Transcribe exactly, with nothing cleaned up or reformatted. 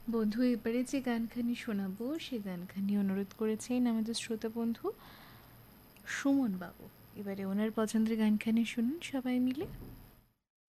বন্ধু, এবারে যে গানখানি শোনাবো সে গানখানি অনুরোধ করেছেন আমাদের শ্রোতা বন্ধু সুমন বাবু। এবারে ওনার পছন্দের গানখানি শুনুন সবাই মিলে।